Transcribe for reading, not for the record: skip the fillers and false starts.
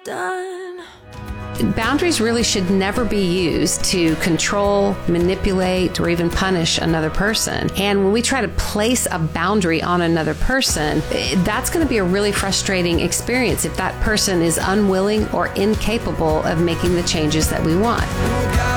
done. Boundaries really should never be used to control, manipulate, or even punish another person. And when we try to place a boundary on another person, that's going to be a really frustrating experience if that person is unwilling or incapable of making the changes that we want.